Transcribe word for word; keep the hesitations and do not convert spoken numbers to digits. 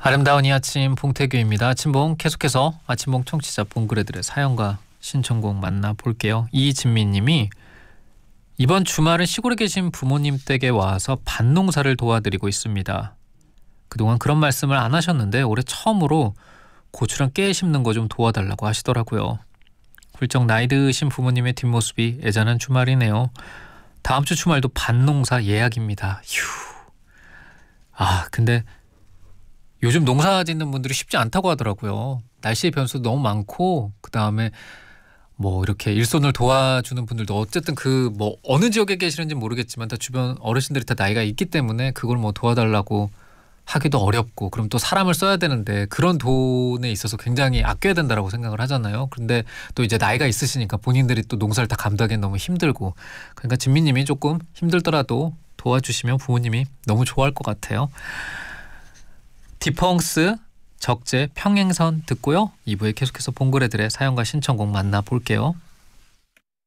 아름다운 이 아침 봉태규입니다. 아침봉 계속해서 아침봉 청취자 봉그레들의 사연과 신청곡 만나볼게요. 이진미님이 이번 주말은 시골에 계신 부모님 댁에 와서 밭농사를 도와드리고 있습니다. 그동안 그런 말씀을 안 하셨는데 올해 처음으로 고추랑 깨 심는 거 좀 도와달라고 하시더라고요. 훌쩍 나이 드신 부모님의 뒷모습이 애잔한 주말이네요. 다음 주 주말도 밭농사 예약입니다. 휴. 아 근데 요즘 농사 짓는 분들이 쉽지 않다고 하더라고요. 날씨의 변수도 너무 많고 그 다음에 뭐 이렇게 일손을 도와주는 분들도 어쨌든 그 뭐 어느 지역에 계시는지 모르겠지만 다 주변 어르신들이 다 나이가 있기 때문에 그걸 뭐 도와달라고 하기도 어렵고 그럼 또 사람을 써야 되는데 그런 돈에 있어서 굉장히 아껴야 된다라고 생각을 하잖아요. 그런데 또 이제 나이가 있으시니까 본인들이 또 농사를 다 감당하기엔 너무 힘들고 그러니까 진미님이 조금 힘들더라도 도와주시면 부모님이 너무 좋아할 것 같아요. 디펑스 적재 평행선 듣고요. 이 부에 계속해서 봉그레들의 사연과 신청곡 만나볼게요.